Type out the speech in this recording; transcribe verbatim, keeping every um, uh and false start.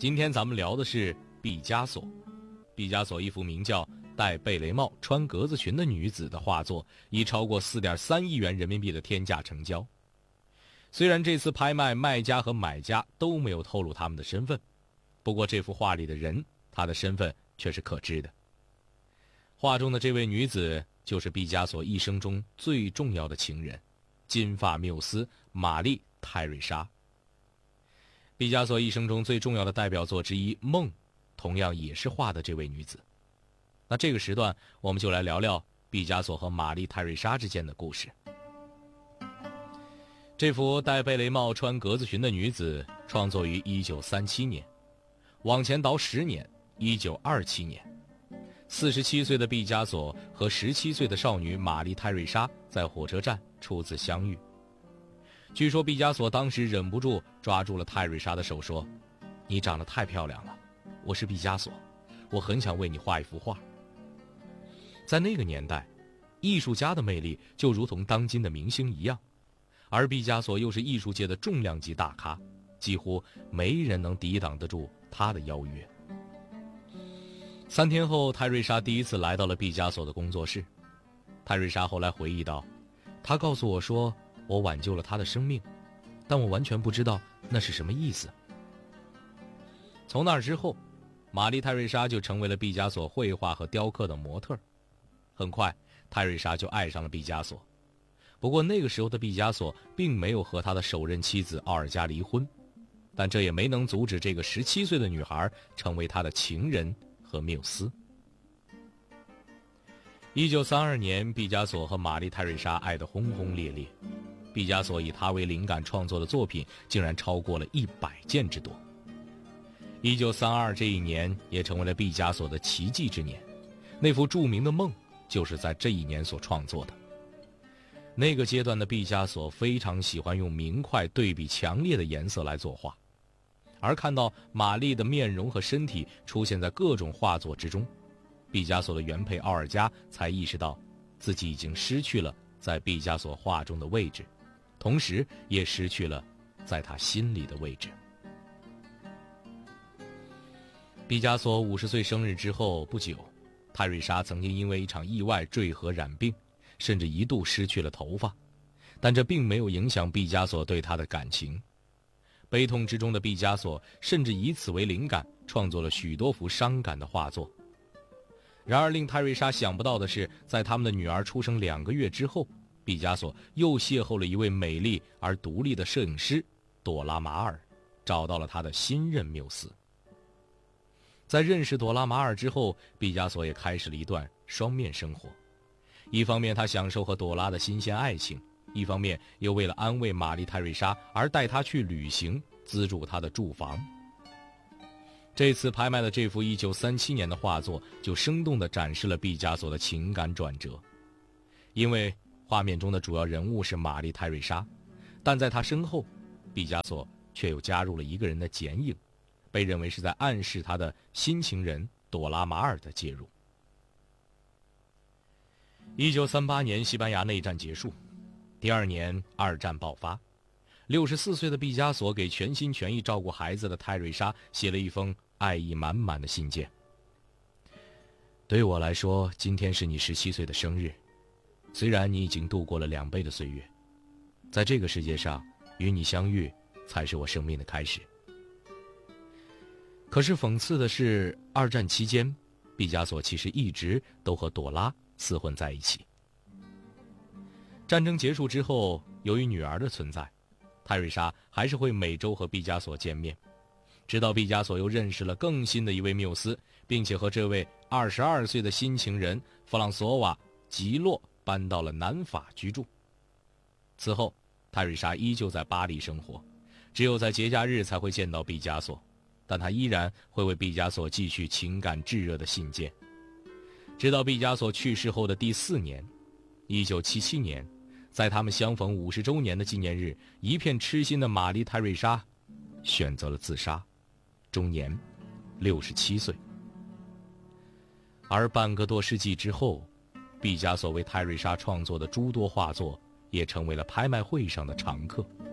今天咱们聊的是毕加索。毕加索一幅名叫《戴贝雷帽穿格子裙的女子》的画作，以超过 四点三亿元人民币的天价成交。虽然这次拍卖卖家和买家都没有透露他们的身份，不过这幅画里的人，她的身份却是可知的。画中的这位女子就是毕加索一生中最重要的情人，金发缪斯玛丽泰瑞莎。毕加索一生中最重要的代表作之一《梦》，同样也是画的这位女子。那这个时段我们就来聊聊毕加索和玛丽泰瑞莎之间的故事。这幅戴贝雷帽穿格子裙的女子创作于一九三七年，往前倒十年，一九二七年，四十七岁的毕加索和十七岁的少女玛丽泰瑞莎在火车站初次相遇。据说毕加索当时忍不住抓住了泰瑞莎的手说：“你长得太漂亮了，我是毕加索，我很想为你画一幅画。”在那个年代，艺术家的魅力就如同当今的明星一样，而毕加索又是艺术界的重量级大咖，几乎没人能抵挡得住他的邀约。三天后，泰瑞莎第一次来到了毕加索的工作室。泰瑞莎后来回忆道：“他告诉我说，我挽救了他的生命，但我完全不知道那是什么意思。”从那之后，玛丽泰瑞莎就成为了毕加索绘画和雕刻的模特。很快，泰瑞莎就爱上了毕加索。不过那个时候的毕加索并没有和他的首任妻子奥尔加离婚，但这也没能阻止这个十七岁的女孩成为他的情人和缪斯。一九三二年，毕加索和玛丽泰瑞莎爱得轰轰烈烈，毕加索以她为灵感创作的作品竟然超过了一百件之多。一九三二这一年也成为了毕加索的奇迹之年，那幅著名的梦就是在这一年所创作的。那个阶段的毕加索非常喜欢用明快对比强烈的颜色来作画，而看到玛丽的面容和身体出现在各种画作之中，毕加索的原配奥尔加才意识到自己已经失去了在毕加索画中的位置，同时也失去了在他心里的位置。毕加索五十岁生日之后不久，泰瑞莎曾经因为一场意外坠河染病，甚至一度失去了头发，但这并没有影响毕加索对她的感情。悲痛之中的毕加索甚至以此为灵感，创作了许多幅伤感的画作。然而令泰瑞莎想不到的是，在他们的女儿出生两个月之后，毕加索又邂逅了一位美丽而独立的摄影师朵拉马尔，找到了他的新任缪斯。在认识朵拉马尔之后，毕加索也开始了一段双面生活。一方面他享受和朵拉的新鲜爱情，一方面又为了安慰玛丽泰瑞莎而带她去旅行，资助她的住房。这次拍卖的这幅一九三七年的画作就生动地展示了毕加索的情感转折。因为画面中的主要人物是玛丽泰瑞莎，但在她身后，毕加索却又加入了一个人的剪影，被认为是在暗示他的新情人朵拉马尔的介入。一九三八年，西班牙内战结束，第二年二战爆发。六十四岁的毕加索给全心全意照顾孩子的泰瑞莎写了一封爱意满满的信件。对我来说，今天是你十七岁的生日，虽然你已经度过了两倍的岁月，在这个世界上与你相遇才是我生命的开始。可是讽刺的是，二战期间，毕加索其实一直都和朵拉厮混在一起。战争结束之后，由于女儿的存在，泰瑞莎还是会每周和毕加索见面，直到毕加索又认识了更新的一位缪斯，并且和这位二十二岁的新情人弗朗索瓦·吉洛搬到了南法居住。此后，泰瑞莎依旧在巴黎生活，只有在节假日才会见到毕加索，但他依然会为毕加索寄去情感炙热的信件。直到毕加索去世后的第四年，一九七七年，在他们相逢五十周年的纪念日，一片痴心的玛丽泰瑞莎选择了自杀，终年六十七岁。而半个多世纪之后，毕加索为泰瑞莎创作的诸多画作也成为了拍卖会上的常客。